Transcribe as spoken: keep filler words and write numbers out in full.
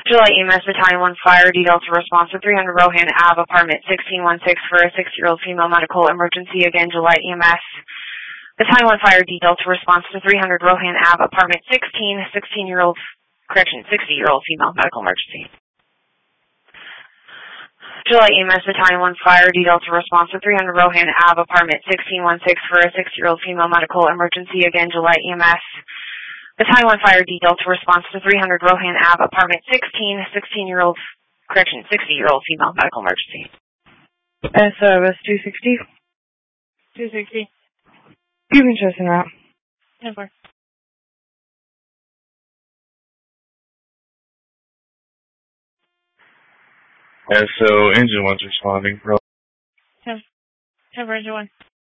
July E M S Battalion one Fire, details to response to three hundred Rohan Ave, apartment sixteen sixteen for a six-year-old female medical emergency. Again, July E M S Battalion one Fire, details to response to three hundred Rohan Ave, apartment sixteen, sixteen-year-old, correction, sixty-year-old female medical emergency. July E M S Battalion one Fire, details to response to three hundred Rohan Ave, apartment sixteen sixteen for a six-year-old female medical emergency. Again, July E M S Battalion one Fire, details to response to three hundred Rohan Ave, apartment sixteen, sixteen-year-old, correction, sixty-year-old female medical emergency. S O S two sixty. two sixty. You can trust in that. ten four. S O engine one's responding. ten. ten four, engine one.